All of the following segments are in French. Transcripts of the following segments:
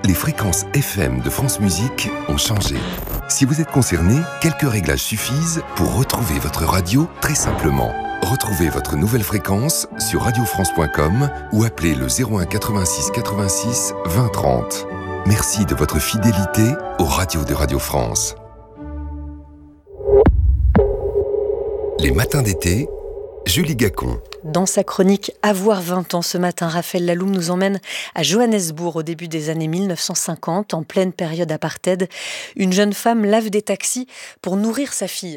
les fréquences FM de France Musique ont changé. Si vous êtes concerné, quelques réglages suffisent pour retrouver votre radio très simplement. Retrouvez votre nouvelle fréquence sur radiofrance.com ou appelez le 01 86 86 20 30. Merci de votre fidélité aux radios de Radio France. Les matins d'été, Julie Gacon. Dans sa chronique « Avoir 20 ans » ce matin, Raphaël Laloum nous emmène à Johannesburg au début des années 1950, en pleine période apartheid. Une jeune femme lave des taxis pour nourrir sa fille.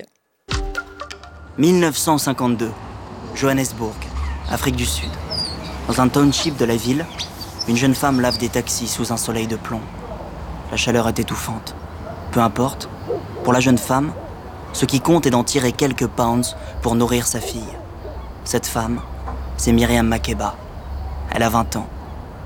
1952, Johannesburg, Afrique du Sud. Dans un township de la ville, une jeune femme lave des taxis sous un soleil de plomb. La chaleur est étouffante. Peu importe, pour la jeune femme, ce qui compte est d'en tirer quelques pounds pour nourrir sa fille. Cette femme, c'est Myriam Makeba. Elle a 20 ans.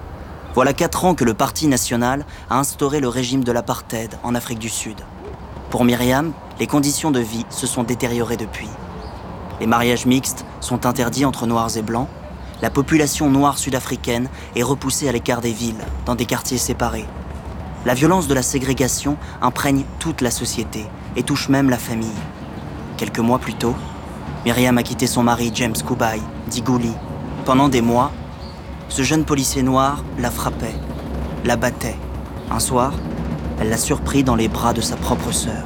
Voilà 4 ans que le Parti national a instauré le régime de l'apartheid en Afrique du Sud. Pour Myriam, les conditions de vie se sont détériorées depuis. Les mariages mixtes sont interdits entre noirs et blancs. La population noire sud-africaine est repoussée à l'écart des villes, dans des quartiers séparés. La violence de la ségrégation imprègne toute la société et touche même la famille. Quelques mois plus tôt, Myriam a quitté son mari James Kubai, dit Gouli. Pendant des mois, ce jeune policier noir la frappait, la battait. Un soir, elle l'a surpris dans les bras de sa propre sœur.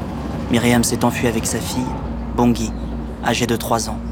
Myriam s'est enfuie avec sa fille, Bongi, âgée de 3 ans.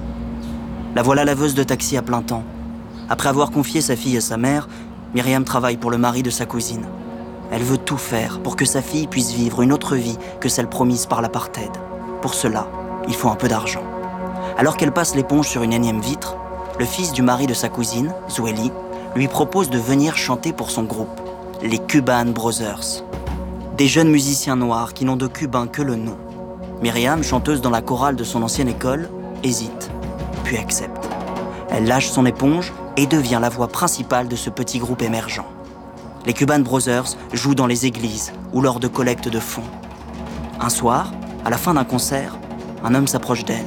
La voilà laveuse de taxi à plein temps. Après avoir confié sa fille à sa mère, Myriam travaille pour le mari de sa cousine. Elle veut tout faire pour que sa fille puisse vivre une autre vie que celle promise par l'apartheid. Pour cela, il faut un peu d'argent. Alors qu'elle passe l'éponge sur une énième vitre, le fils du mari de sa cousine, Zweli, lui propose de venir chanter pour son groupe, les Cuban Brothers. Des jeunes musiciens noirs qui n'ont de cubain que le nom. Myriam, chanteuse dans la chorale de son ancienne école, hésite, puis accepte. Elle lâche son éponge et devient la voix principale de ce petit groupe émergent. Les Cuban Brothers jouent dans les églises ou lors de collectes de fonds. Un soir, à la fin d'un concert, un homme s'approche d'elle.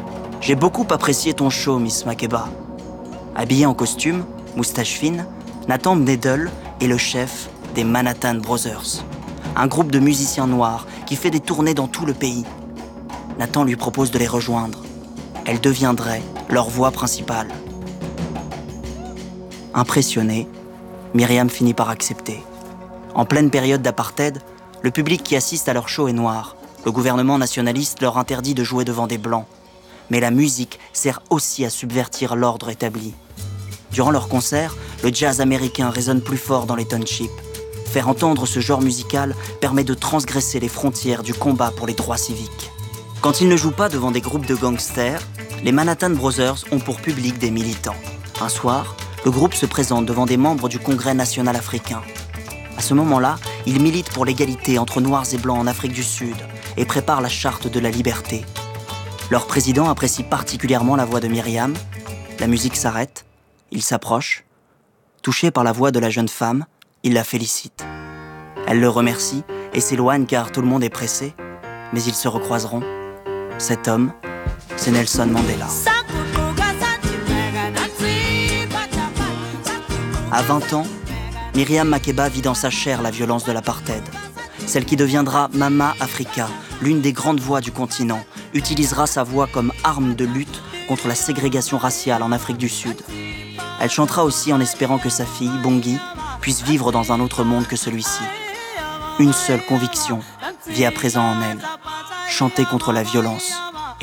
« J'ai beaucoup apprécié ton show, Miss Makeba. » Habillé en costume, moustache fine, Nathan Mnedel est le chef des Manhattan Brothers, un groupe de musiciens noirs qui fait des tournées dans tout le pays. Nathan lui propose de les rejoindre. Elle deviendrait leur voix principale. Impressionnée, Myriam finit par accepter. En pleine période d'apartheid, le public qui assiste à leur show est noir. Le gouvernement nationaliste leur interdit de jouer devant des blancs. Mais la musique sert aussi à subvertir l'ordre établi. Durant leurs concerts, le jazz américain résonne plus fort dans les townships. Faire entendre ce genre musical permet de transgresser les frontières du combat pour les droits civiques. Quand ils ne jouent pas devant des groupes de gangsters, les Manhattan Brothers ont pour public des militants. Un soir, le groupe se présente devant des membres du Congrès national africain. À ce moment-là, ils militent pour l'égalité entre noirs et blancs en Afrique du Sud et préparent la charte de la liberté. Leur président apprécie particulièrement la voix de Myriam. La musique s'arrête, il s'approche. Touché par la voix de la jeune femme, il la félicite. Elle le remercie et s'éloigne car tout le monde est pressé, mais ils se recroiseront. Cet homme, c'est Nelson Mandela. À 20 ans, Myriam Makeba vit dans sa chair la violence de l'apartheid. Celle qui deviendra Mama Africa, l'une des grandes voix du continent, utilisera sa voix comme arme de lutte contre la ségrégation raciale en Afrique du Sud. Elle chantera aussi en espérant que sa fille, Bongi, puisse vivre dans un autre monde que celui-ci. Une seule conviction vit à présent en elle, chanter contre la violence.